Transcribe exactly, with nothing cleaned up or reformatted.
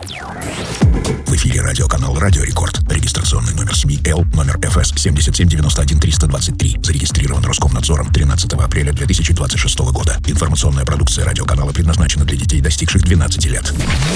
В эфире радиоканал «Радио Рекорд». Регистрационный номер семьи Л, номер эф эс семь семь девять один три два три. Зарегистрирован Роскомнадзором тринадцатого апреля две тысячи двадцать шестого года. Информационная продукция радиоканала предназначена для детей, достигших двенадцати лет.